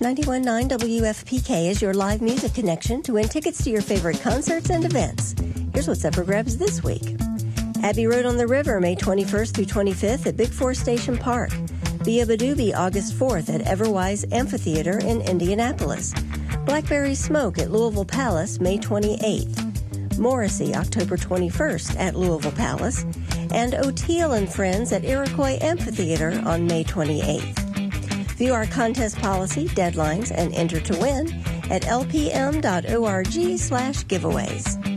91.9 WFPK is your live music connection to win tickets to your favorite concerts and events. Here's what's up for grabs this week. Abbey Road on the River, May 21st through 25th at Big Four Station Park. Bia Badooby, August 4th at Everwise Amphitheater in Indianapolis. Blackberry Smoke at Louisville Palace, May 28th. Morrissey, October 21st at Louisville Palace. And O'Teal and Friends at Iroquois Amphitheater on May 28th. View our contest policy, deadlines, and enter to win at lpm.org/giveaways.